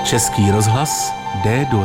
Český rozhlas D-dur.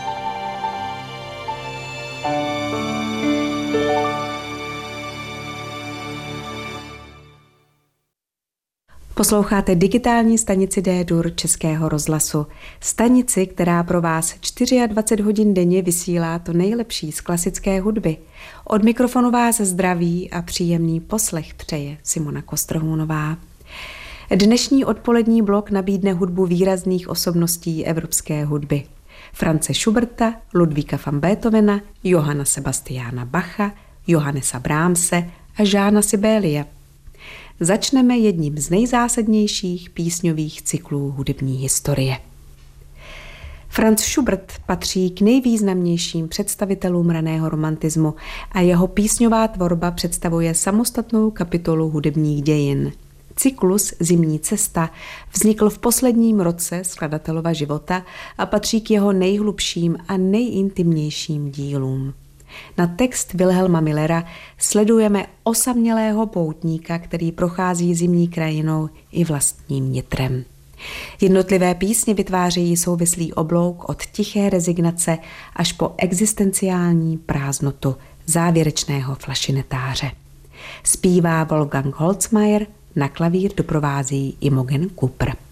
Posloucháte digitální stanici D-dur Českého rozhlasu. Stanici, která pro vás 24 hodin denně vysílá to nejlepší z klasické hudby. Od mikrofonu vás zdraví a příjemný poslech přeje Simona Kostrohounová. Dnešní odpolední blok nabídne hudbu výrazných osobností evropské hudby. Franze Schuberta, Ludvíka van Beethovena, Johanna Sebastiana Bacha, Johannesa Brahmse a Jeana Sibelia. Začneme jedním z nejzásadnějších písňových cyklů hudební historie. Franz Schubert patří k nejvýznamnějším představitelům raného romantismu a jeho písňová tvorba představuje samostatnou kapitolu hudebních dějin. Cyklus Zimní cesta vznikl v posledním roce skladatelova života a patří k jeho nejhlubším a nejintimnějším dílům. Na text Wilhelma Millera sledujeme osamělého poutníka, který prochází zimní krajinou i vlastním nitrem. Jednotlivé písně vytvářejí souvislý oblouk od tiché rezignace až po existenciální prázdnotu závěrečného flašinetáře. Zpívá Wolfgang Holzmeier, na klavír doprovází Imogen Cooper.